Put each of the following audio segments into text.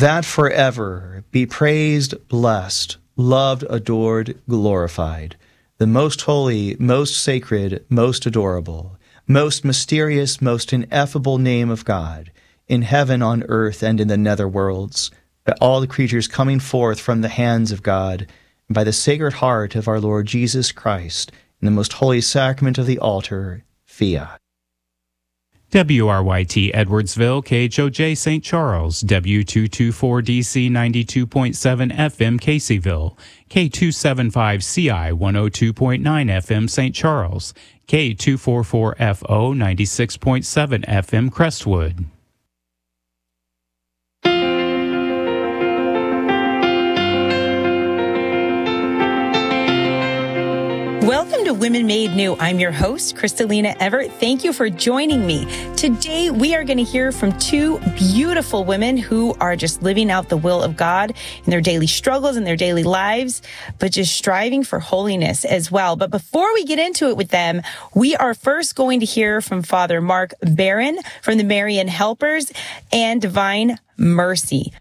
that forever be praised, blessed, loved, adored, glorified, the most holy, most sacred, most adorable, most mysterious, most ineffable name of God, in heaven, on earth, and in the nether worlds, by all the creatures coming forth from the hands of God, and by the Sacred Heart of our Lord Jesus Christ, in the most holy sacrament of the altar, fiat. WRYT Edwardsville, KHOJ St. Charles, W224DC 92.7 FM Caseyville, K275CI 102.9 FM St. Charles, K244FO 96.7 FM Crestwood. Welcome to Women Made New. I'm your host, Kristalina Everett. Thank you for joining me. Today, we are going to hear from two beautiful women who are just living out the will of God in their daily struggles and their daily lives, but just striving for holiness as well. But before we get into it with them, we are first going to hear from Father Mark Barron from the Marian Helpers and Divine Mercy.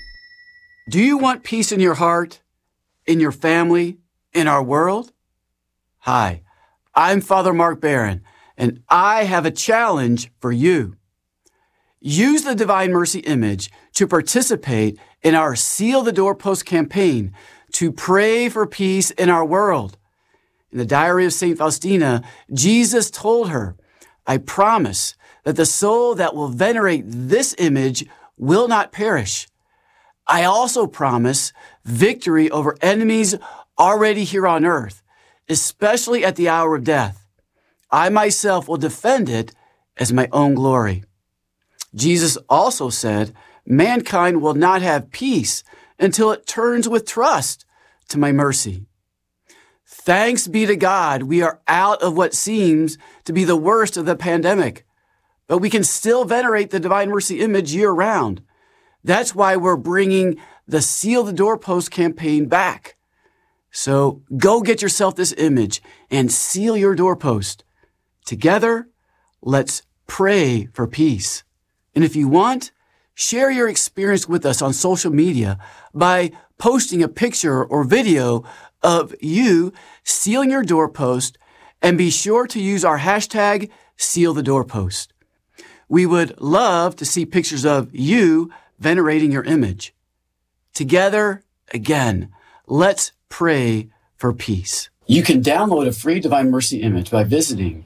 Do you want peace in your heart, in your family, in our world? Hi, I'm Father Mark Barron, and I have a challenge for you. Use the Divine Mercy image to participate in our Seal the Doorpost campaign to pray for peace in our world. In the Diary of St. Faustina, Jesus told her, "I promise that the soul that will venerate this image will not perish. I also promise victory over enemies already here on earth, especially at the hour of death. I myself will defend it as my own glory." Jesus also said, "Mankind will not have peace until it turns with trust to my mercy." Thanks be to God, we are out of what seems to be the worst of the pandemic, but we can still venerate the Divine Mercy image year-round. That's why we're bringing the Seal the Doorpost campaign back. So go get yourself this image and seal your doorpost. Together, let's pray for peace. And if you want, share your experience with us on social media by posting a picture or video of you sealing your doorpost, and be sure to use our hashtag #SealTheDoorpost. We would love to see pictures of you venerating your image. Together, again, let's pray for peace. You can download a free Divine Mercy image by visiting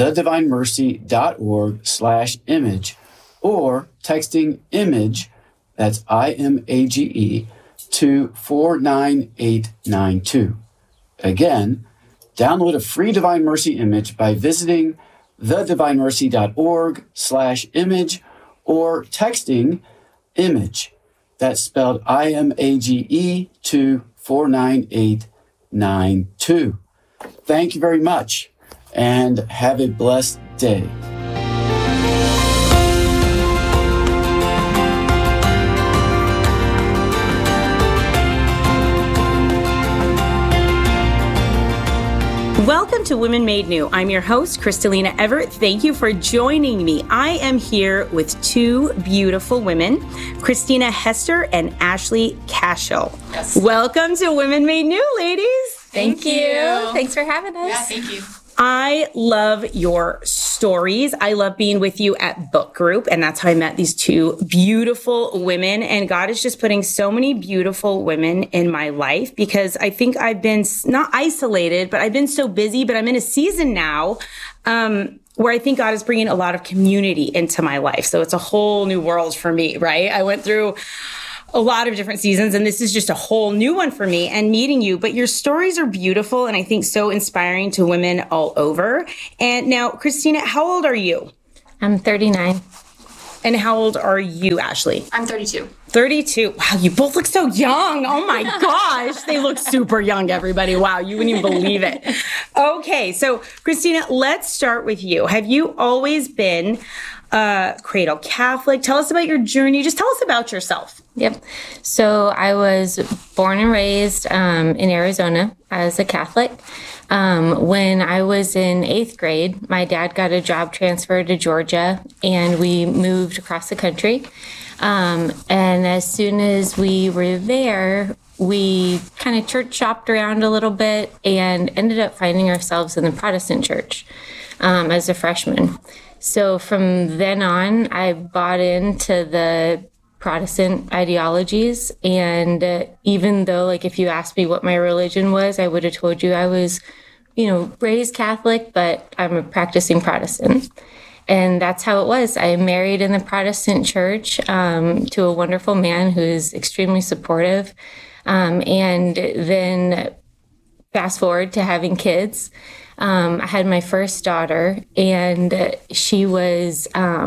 thedivinemercy.org/image or texting image, that's IMAGE, to 49892. Again, download a free Divine Mercy image by visiting thedivinemercy.org/image or texting image, that's spelled IMAGE, to 49892. Thank you very much, and have a blessed day. Welcome to Women Made New. I'm your host, Kristalina Everett. Thank you for joining me. I am here with two beautiful women, Christina Hester and Ashley Cashel. Yes. Welcome to Women Made New, ladies. Thank you. Thanks for having us. Yeah, thank you. I love your stories. I love being with you at book group, and that's how I met these two beautiful women. And God is just putting so many beautiful women in my life, because I think I've been not isolated, but I've been so busy. But I'm in a season now where I think God is bringing a lot of community into my life. So it's a whole new world for me, right? I went through a lot of different seasons, and this is just a whole new one for me, and meeting you. But your stories are beautiful, and I think so inspiring to women all over. And now, Christina, how old are you? I'm 39. And how old are you, Ashley? I'm 32. 32. Wow, you both look so young. Oh my gosh. They look super young, everybody. Wow, you wouldn't even believe it. Okay, so Christina, let's start with you. Have you always been cradle Catholic? Tell us about your journey. Just tell us about yourself. Yep. So I was born and raised in Arizona as a Catholic. When I was in 8th grade, my dad got a job transfer to Georgia, and we moved across the country. And as soon as we were there, we kind of church shopped around a little bit and ended up finding ourselves in the Protestant church as a freshman. So from then on, I bought into the Protestant ideologies. And even though, like, if you asked me what my religion was, I would have told you I was, raised Catholic, but I'm a practicing Protestant. And that's how it was. I married in the Protestant church to a wonderful man who is extremely supportive. And then fast forward to having kids. I had my first daughter, and she was,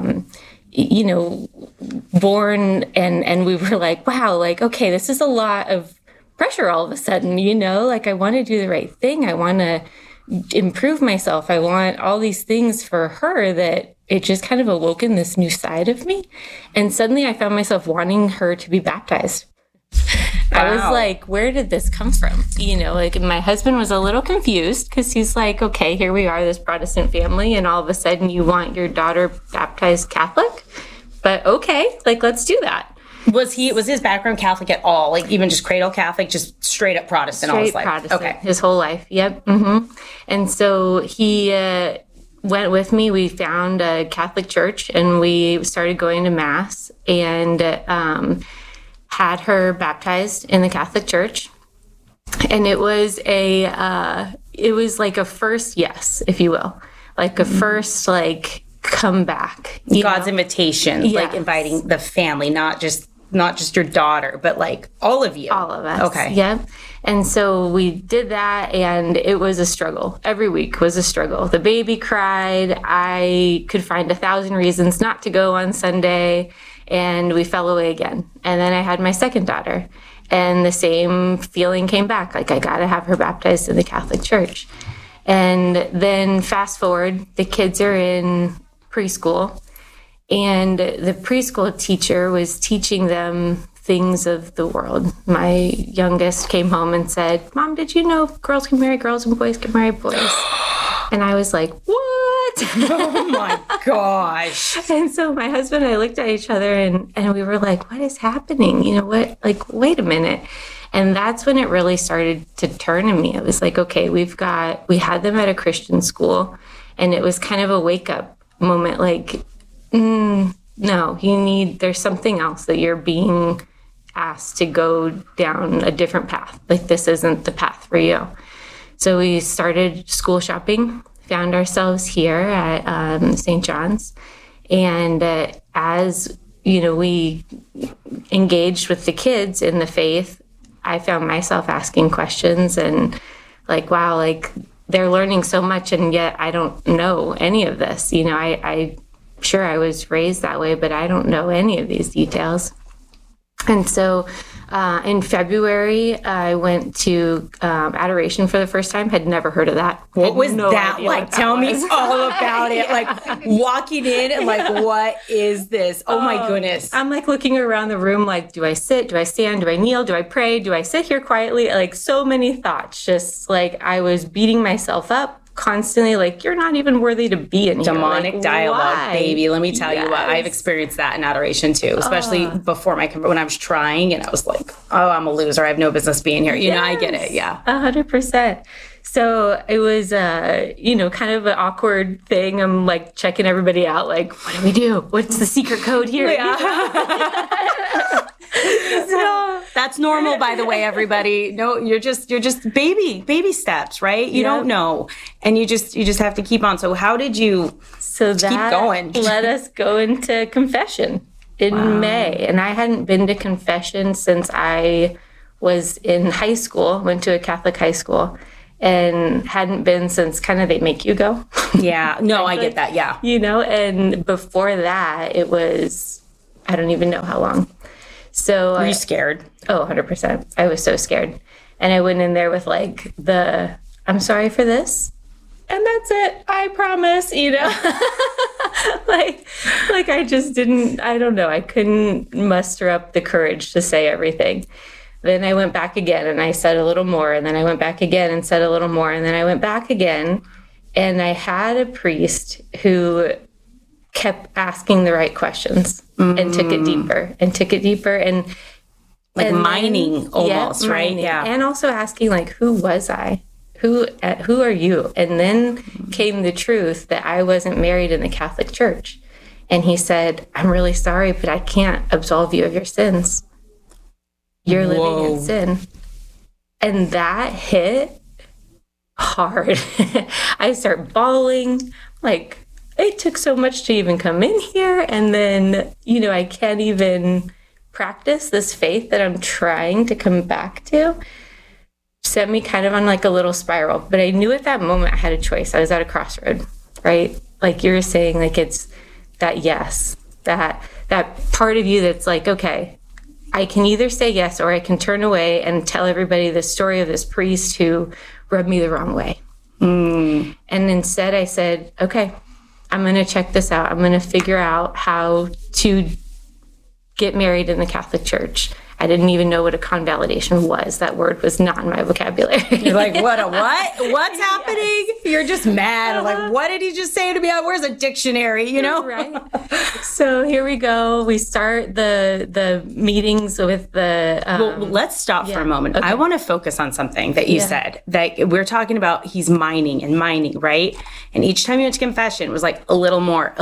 born, and we were like, wow, like, okay, this is a lot of pressure all of a sudden, like, I want to do the right thing. I want to improve myself. I want all these things for her, that it just kind of awoken this new side of me. And suddenly I found myself wanting her to be baptized. Wow. I was like, where did this come from? Like, my husband was a little confused, because he's like, okay, here we are, this Protestant family, and all of a sudden you want your daughter baptized Catholic? But okay, like, let's do that. Was his background Catholic at all? Like, even just cradle Catholic, just straight up Protestant all his life? Protestant, okay. His whole life, yep. Mm-hmm. And so he went with me. We found a Catholic church, and we started going to Mass, and had her baptized in the Catholic Church. And it was like a first yes, if you will. Like a first, like, come back. God's invitation, yes. Like inviting the family, not just your daughter, but like all of you. All of us. Okay. Yep. And so we did that, and it was a struggle. Every week was a struggle. The baby cried. I could find 1,000 reasons not to go on Sunday. And we fell away again. And then I had my second daughter, and the same feeling came back. Like, I got to have her baptized in the Catholic Church. And then fast forward, the kids are in preschool, and the preschool teacher was teaching them things of the world. My youngest came home and said, Mom, did you know girls can marry girls and boys can marry boys? And I was like, what? Oh my gosh. And so my husband and I looked at each other, and we were like, what is happening? What? Like, wait a minute. And that's when it really started to turn in me. It was like, okay, we had them at a Christian school, and it was kind of a wake up moment. Like, no, there's something else, that you're being asked to go down a different path. Like, this isn't the path for you. So we started school shopping, found ourselves here at St. John's. And as, we engaged with the kids in the faith, I found myself asking questions, and like, wow, like, they're learning so much, and yet I don't know any of this. I sure I was raised that way, but I don't know any of these details. And so in February, I went to Adoration for the first time. Had never heard of that. What was that like? Tell me all about it. Like, walking in and like, what is this? Oh my goodness. I'm like looking around the room, like, do I sit? Do I stand? Do I kneel? Do I pray? Do I sit here quietly? Like, so many thoughts. Just like, I was beating myself up constantly, like, you're not even worthy to be in here. Demonic dialogue, why? Baby. Let me tell you what, I've experienced that in Adoration too, especially before when I was trying, and I was like, oh, I'm a loser. I have no business being here. I get it. Yeah. 100%. So it was, kind of an awkward thing. I'm like checking everybody out. Like, what do we do? What's the secret code here? Yeah. So, that's normal, by the way, everybody. No, you're just baby steps, right? You don't know, and you just have to keep on. So how did you keep going? Let us go into confession in May, and I hadn't been to confession since I was in high school. Went to a Catholic high school, and hadn't been since kind of they make you go. Yeah, no, I get that. Yeah, and before that, it was I don't even know how long. So were you scared? Oh, 100%. I was so scared. And I went in there with like I'm sorry for this. And that's it. I promise, like I just didn't, I don't know. I couldn't muster up the courage to say everything. Then I went back again and I said a little more. And then I went back again and said a little more. And then I went back again. And I had a priest who kept asking the right questions and took it deeper and took it deeper. And mining almost, right? Mining. Yeah. And also asking, like, who was I? Who are you? And then came the truth that I wasn't married in the Catholic Church. And he said, I'm really sorry, but I can't absolve you of your sins. You're living in sin. And that hit hard. I start bawling. Like, it took so much to even come in here. And then, I can't even practice this faith that I'm trying to come back to. Sent me kind of on like a little spiral. But I knew at that moment I had a choice. I was at a crossroad, right? Like you were saying, like it's that yes, that part of you that's like, okay, I can either say yes or I can turn away and tell everybody the story of this priest who rubbed me the wrong way. And instead I said, okay, I'm going to check this out. I'm going to figure out how to get married in the Catholic Church. I didn't even know what a convalidation was. That word was not in my vocabulary. You're like, what? What's happening? Yes. You're just mad. Like, what did he just say to me? Where's a dictionary? Right. So here we go. We start the meetings with the. Well, let's stop for a moment. Okay. I want to focus on something that you said. That we're talking about. He's mining, right? And each time you went to confession, it was like a little more,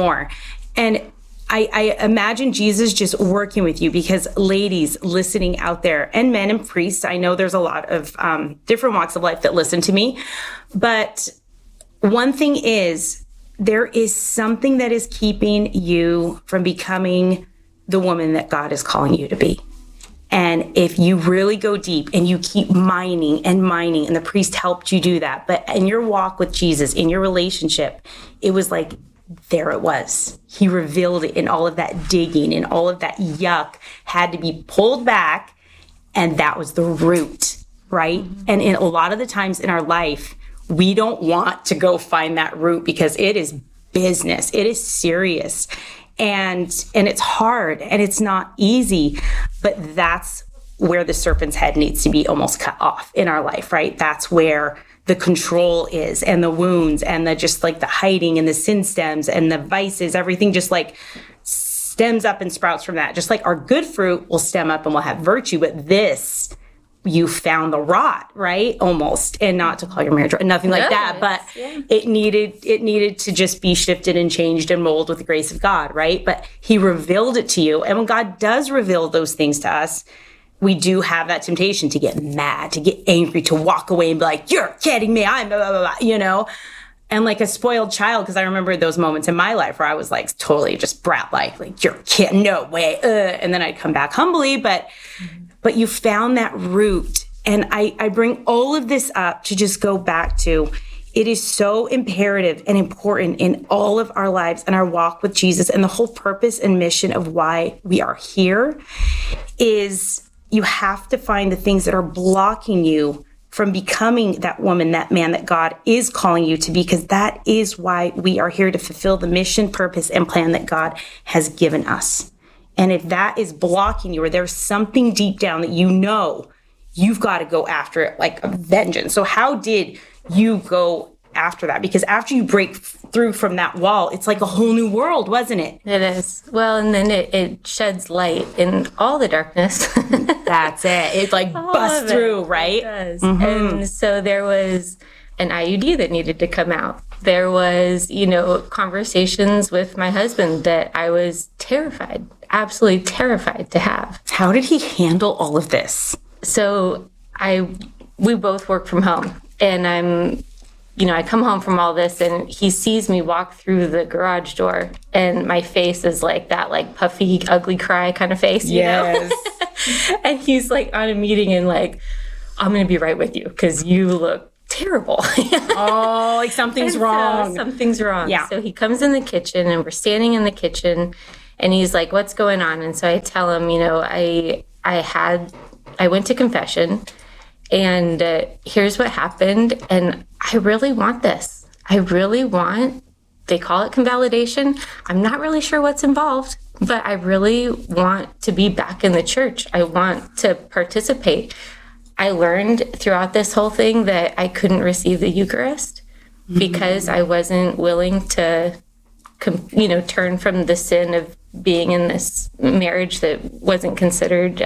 and. I imagine Jesus just working with you because ladies listening out there and men and priests, I know there's a lot of different walks of life that listen to me. But one thing is there is something that is keeping you from becoming the woman that God is calling you to be. And if you really go deep and you keep mining, and the priest helped you do that, but in your walk with Jesus, in your relationship, it was like, there it was. He revealed it, in all of that digging and all of that yuck had to be pulled back. And that was the root, right? And in a lot of the times in our life, we don't want to go find that root because it is business. It is serious. And it's hard and it's not easy, but that's where the serpent's head needs to be almost cut off in our life, right? That's where the control is, and the wounds, and the just like the hiding, and the sin stems, and the vices, everything just like stems up and sprouts from that. Just like our good fruit will stem up and we'll have virtue, but this, you found the rot, right? Almost, and not to call your marriage, nothing like that, but it needed to just be shifted and changed and molded with the grace of God, right? But he revealed it to you. And when God does reveal those things to us, we do have that temptation to get mad, to get angry, to walk away and be like, you're kidding me, I'm blah, blah, blah, And like a spoiled child, because I remember those moments in my life where I was like totally just brat-like you're kidding, no way. And then I'd come back humbly, but you found that root. And I bring all of this up to just go back to, it is so imperative and important in all of our lives and our walk with Jesus. And the whole purpose and mission of why we are here is you have to find the things that are blocking you from becoming that woman, that man that God is calling you to be, because that is why we are here, to fulfill the mission, purpose, and plan that God has given us. And if that is blocking you, or there's something deep down that you've got to go after it like a vengeance. So how did you go after that? Because after you break through from that wall, it's like a whole new world, wasn't it? It is. Well, and then it sheds light in all the darkness. That's it. It like busts through, right? It does. And so there was an IUD that needed to come out. There was, conversations with my husband that I was terrified, absolutely terrified to have. How did he handle all of this? So we both work from home, and I come home from all this, and he sees me walk through the garage door, and my face is like that, like puffy, ugly cry kind of face, you know? And he's like on a meeting and like, I'm going to be right with you because you look terrible. Oh, like something's wrong. So something's wrong. Yeah. So he comes in the kitchen, and we're standing in the kitchen, and he's like, what's going on? And so I tell him, I went to confession, and here's what happened. And I really want this. They call it convalidation. I'm not really sure what's involved, but I really want to be back in the church. I want to participate. I learned throughout this whole thing that I couldn't receive the Eucharist because I wasn't willing to, turn from the sin of being in this marriage that wasn't considered,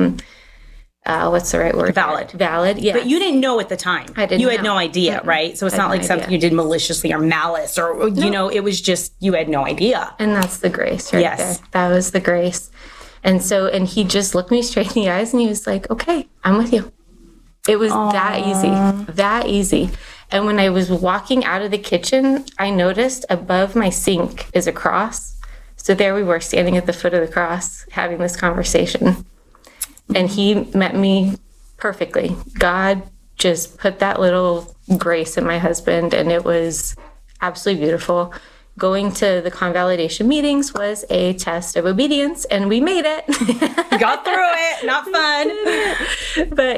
what's the right word? Valid, yeah. But you didn't know at the time. I didn't You had know. no idea, right? So it's not like something you did maliciously or malice or, it was just, you had no idea. And that's the grace right there. That was the grace. And he just looked me straight in the eyes and he was like, okay, I'm with you. It was that easy. And when I was walking out of the kitchen, I noticed above my sink is a cross. So there we were standing at the foot of the cross having this conversation. And he met me perfectly. God just put that little grace in my husband, and it was absolutely beautiful. Going to the convalidation meetings was a test of obedience, and we made it. Got through it. Not fun. But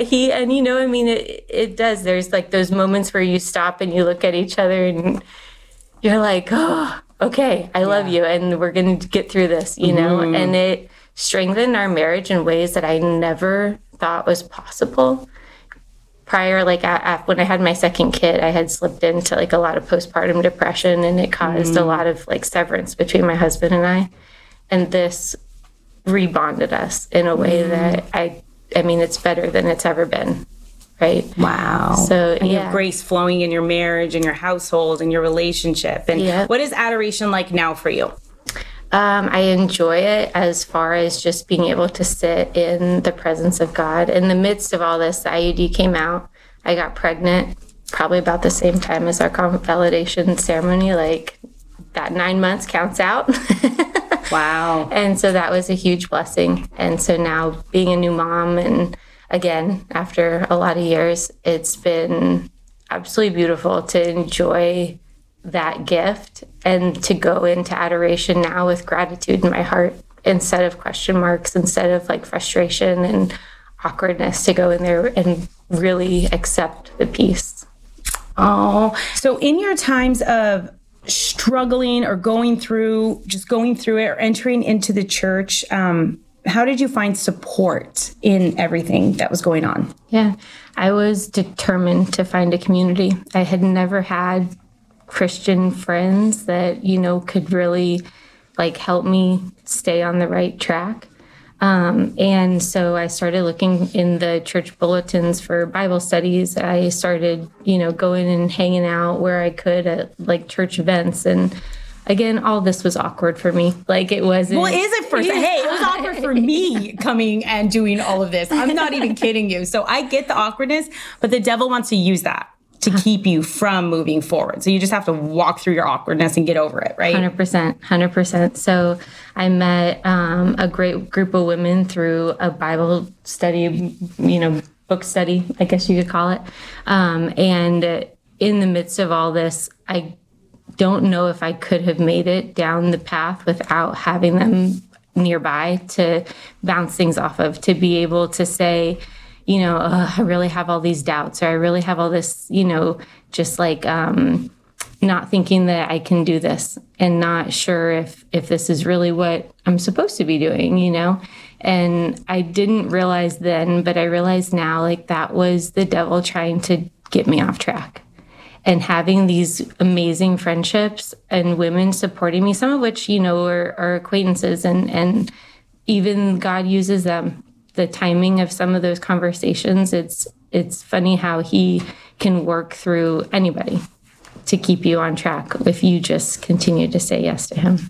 it does. There's like those moments where you stop and you look at each other and you're like, oh, okay, I love you, and we're going to get through this, know? And it strengthened our marriage in ways that I never thought was possible. Prior, when I had my second kid, I had slipped into like a lot of postpartum depression, and it caused a lot of like severance between my husband and I. And this rebonded us in a way that it's better than it's ever been. Right. Wow. So and you have grace flowing in your marriage and your household and your relationship. And what is adoration like now for you? I enjoy it as far as just being able to sit in the presence of God. In the midst of all this, the IUD came out. I got pregnant probably about the same time as our convalidation ceremony. Like that 9 months counts out. Wow. And so that was a huge blessing. And so now being a new mom, and again, after a lot of years, it's been absolutely beautiful to enjoy that gift and to go into adoration now with gratitude in my heart instead of question marks, instead of like frustration and awkwardness, to go in there and really accept the peace. Oh, so in your times of struggling or going through it or entering into the church, how did you find support in everything that was going on? Yeah, I was determined to find a community. I had never had Christian friends that, could really like help me stay on the right track. And so I started looking in the church bulletins for Bible studies. I started, going and hanging out where I could at like church events. And again, all this was awkward for me. Like it wasn't. Well, is it first? Hey, it was awkward for me coming and doing all of this. I'm not even kidding you. So I get the awkwardness, but the devil wants to use that to keep you from moving forward. So you just have to walk through your awkwardness and get over it, right? 100%. So I met a great group of women through a Bible study, book study, I guess you could call it. And in the midst of all this, I don't know if I could have made it down the path without having them nearby to bounce things off of, to be able to say, I really have all these doubts, or I really have all this, just like not thinking that I can do this and not sure if this is really what I'm supposed to be doing, And I didn't realize then, but I realize now, like that was the devil trying to get me off track. And having these amazing friendships and women supporting me, some of which, are acquaintances, and even God uses them. The timing of some of those conversations, it's funny how he can work through anybody to keep you on track if you just continue to say yes to him.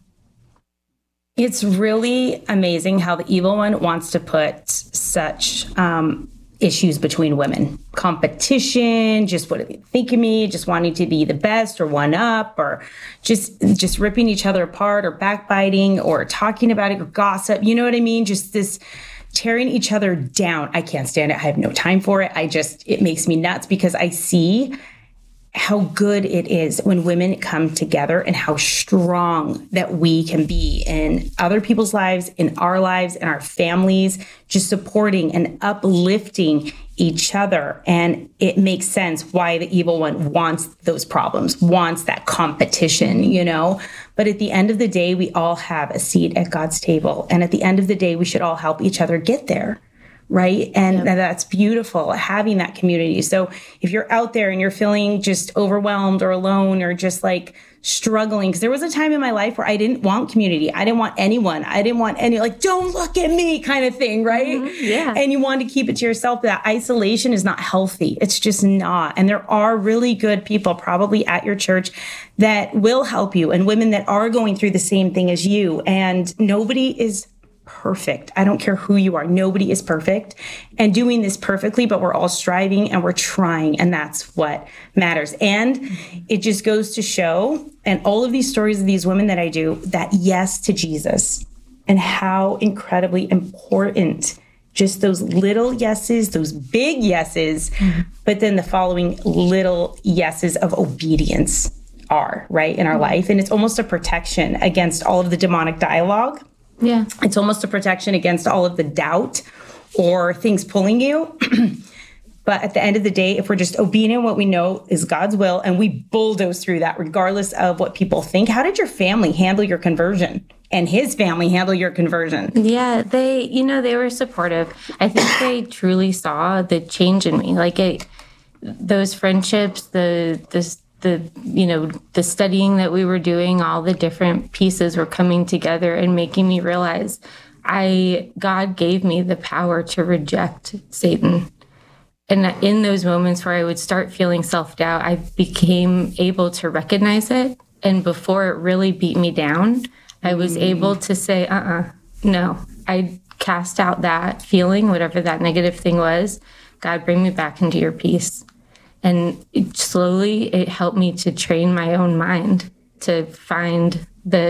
It's really amazing how the evil one wants to put such issues between women. Competition, just what do they think of me, just wanting to be the best or one up, or just ripping each other apart, or backbiting, or talking about it, or gossip. You know what I mean? Just this tearing each other down. I can't stand it. I have no time for it. It makes me nuts, because I see how good it is when women come together and how strong that we can be in other people's lives, in our lives, in our families, just supporting and uplifting each other. And it makes sense why the evil one wants those problems, wants that competition, you know? But at the end of the day, we all have a seat at God's table. And at the end of the day, we should all help each other get there. Right. And that's beautiful, having that community. So if you're out there and you're feeling just overwhelmed or alone or just like struggling, because there was a time in my life where I didn't want community. I didn't want anyone. I didn't want any, like, don't look at me kind of thing. Right. Mm-hmm. Yeah. And you want to keep it to yourself. That isolation is not healthy. It's just not. And there are really good people probably at your church that will help you, and women that are going through the same thing as you. And nobody is perfect. I don't care who you are. Nobody is perfect and doing this perfectly, but we're all striving and we're trying. And that's what matters. And it just goes to show, and all of these stories of these women that I do, that yes to Jesus and how incredibly important just those little yeses, those big yeses, but then the following little yeses of obedience are, right, in our life. And it's almost a protection against all of the demonic dialogue. Yeah. It's almost a protection against all of the doubt or things pulling you. But at the end of the day, if we're just obedient, what we know is God's will, and we bulldoze through that regardless of what people think. How did your family handle your conversion and his family handle your conversion? Yeah, they were supportive. I think they truly saw the change in me. Like those friendships, the studying that we were doing, all the different pieces were coming together and making me realize God gave me the power to reject Satan. And in those moments where I would start feeling self-doubt, I became able to recognize it. And before it really beat me down, I was able to say, no. I cast out that feeling, whatever that negative thing was. God, bring me back into your peace. And slowly it helped me to train my own mind to find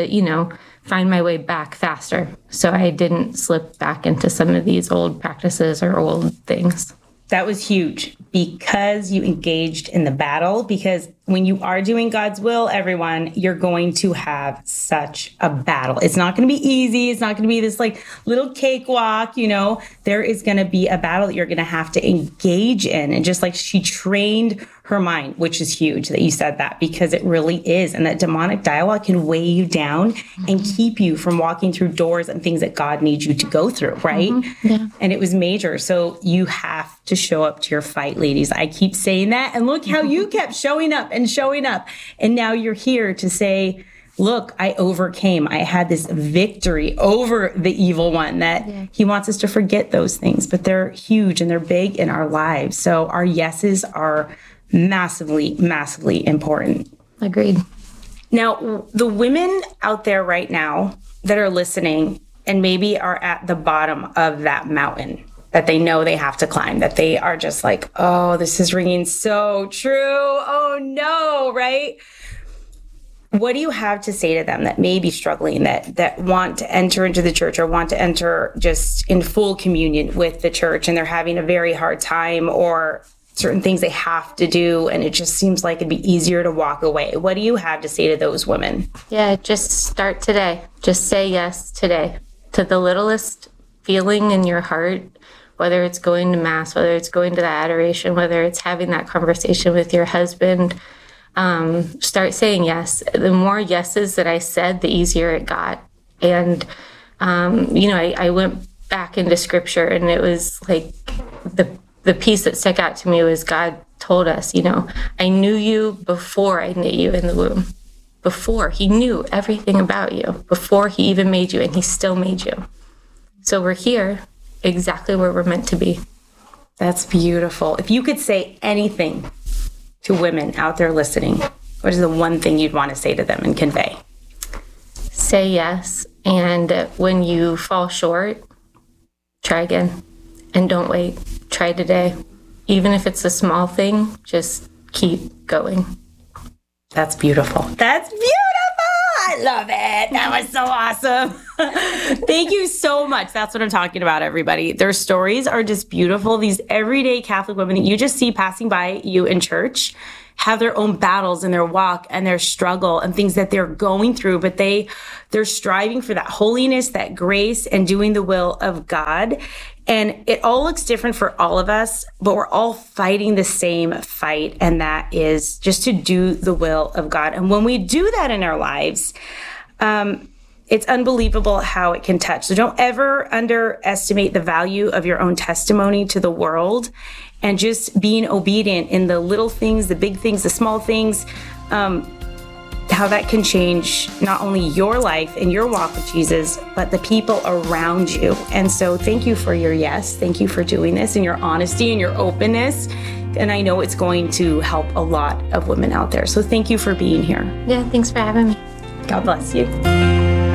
my way back faster. So I didn't slip back into some of these old practices or old things. That was huge because you engaged in the battle. Because when you are doing God's will, everyone, you're going to have such a battle. It's not going to be easy. It's not going to be this like little cakewalk, There is going to be a battle that you're going to have to engage in. And just like she trained her mind, which is huge that you said that, because it really is. And that demonic dialogue can weigh you down and keep you from walking through doors and things that God needs you to go through, right? Mm-hmm. Yeah. And it was major. So you have to show up to your fight, ladies. I keep saying that. And look how you kept showing up. And now you're here to say, look, I overcame. I had this victory over the evil one that he wants us to forget those things, but they're huge and they're big in our lives. So our yeses are massively, massively important. Agreed. Now, the women out there right now that are listening and maybe are at the bottom of that mountain that they know they have to climb, that they are just like, oh, this is ringing so true. Oh no, right? What do you have to say to them that may be struggling, that want to enter into the church or want to enter just in full communion with the church, and they're having a very hard time, or certain things they have to do, and it just seems like it'd be easier to walk away? What do you have to say to those women? Yeah, just start today. Just say yes today to the littlest feeling in your heart, whether it's going to Mass, whether it's going to that adoration, whether it's having that conversation with your husband. Start saying yes. The more yeses that I said, the easier it got. And, I went back into scripture, and it was like the piece that stuck out to me was God told us, I knew you before I knit you in the womb. Before he knew everything about you, before he even made you, and he still made you. So we're here exactly where we're meant to be. That's beautiful. If you could say anything to women out there listening, what is the one thing you'd want to say to them and convey? Say yes. And when you fall short, try again. And don't wait. Try today. Even if it's a small thing, just keep going. That's beautiful. That's beautiful. I love it. That was so awesome. Thank you so much. That's what I'm talking about, everybody. Their stories are just beautiful. These everyday Catholic women that you just see passing by you in church. have their own battles in their walk and their struggle and things that they're going through, but they're striving for that holiness, that grace, and doing the will of God. And it all looks different for all of us, but we're all fighting the same fight, and that is just to do the will of God. And when we do that in our lives, it's unbelievable how it can touch. So don't ever underestimate the value of your own testimony to the world, and just being obedient in the little things, the big things, the small things, how that can change not only your life and your walk with Jesus, but the people around you. And so thank you for your yes. Thank you for doing this and your honesty and your openness. And I know it's going to help a lot of women out there. So thank you for being here. Yeah, thanks for having me. God bless you.